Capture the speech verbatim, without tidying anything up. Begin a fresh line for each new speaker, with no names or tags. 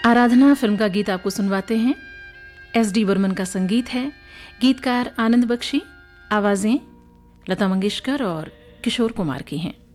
आराधना film का गीत आपको सुनवाते हैं। एस डी बर्मन का संगीत है, गीतकार आनंद बख्शी, आवाजें लता मंगेशकर और किशोर कुमार की हैं।